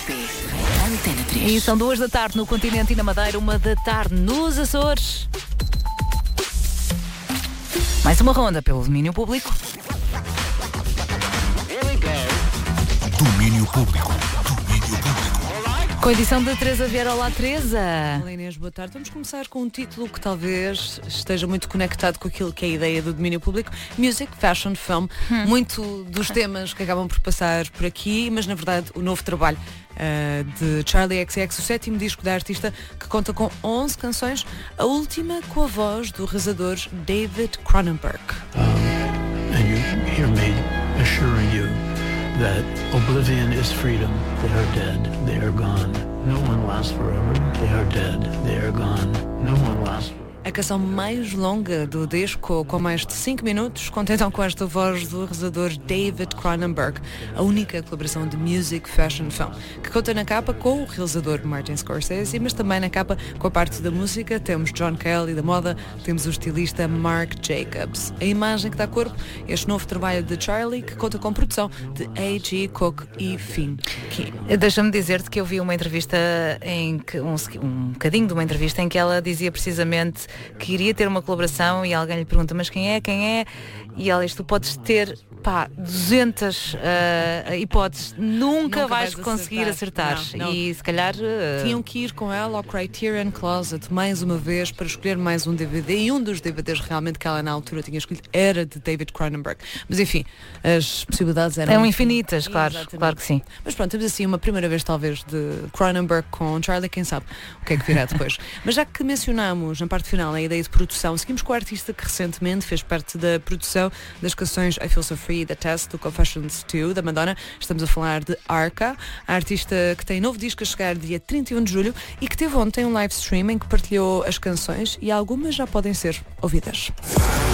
RTP, Antena 3. E são 2 da tarde no continente e na Madeira, 1 da tarde nos Açores. Mais uma ronda pelo domínio público. Domínio público. Com a edição de Teresa Vieira. Olá, Teresa. Olá, Inês, boa tarde. Vamos começar com um título que talvez esteja muito conectado com aquilo que é a ideia do domínio público. Music, Fashion, Film. Muito dos temas que acabam por passar por aqui, mas na verdade o novo trabalho de Charli XCX, o 7º disco da artista, que conta com 11 canções, a última com a voz do realizador David Cronenberg. And you hear me assuring you that oblivion is freedom. They are dead. They are gone. No one lasts forever. They are dead. They are gone. No one lasts forever. A canção mais longa do disco, com mais de 5 minutos, conta então com esta voz do realizador David Cronenberg, a única colaboração de Music, Fashion, Film, que conta na capa com o realizador Martin Scorsese, mas também na capa com a parte da música temos John Kelly, da moda, temos o estilista Marc Jacobs. A imagem que dá corpo, este novo trabalho de Charli, que conta com produção de A.G. Cook e Finn Kim. Deixa-me dizer-te que eu vi uma entrevista em que um bocadinho de uma entrevista em que ela dizia precisamente que iria ter uma colaboração e alguém lhe pergunta, mas quem é? E ela diz, tu podes ter 200 hipóteses, nunca vais conseguir acertar. Não. E se calhar tinham que ir com ela ao Criterion Closet mais uma vez para escolher mais um DVD, e um dos DVDs realmente que ela na altura tinha escolhido era de David Cronenberg. Mas enfim, as possibilidades eram infinitas, claro que sim. Mas pronto, temos assim uma primeira vez talvez de Cronenberg com Charli, quem sabe o que é que virá depois. Mas já que mencionamos na parte final a ideia de produção, seguimos com o artista que recentemente fez parte da produção das canções I Feel So Free, The Test, do Confessions 2, da Madonna. Estamos a falar de Arca, a artista que tem novo disco a chegar dia 31 de julho e que teve ontem um live stream em que partilhou as canções, e algumas já podem ser ouvidas.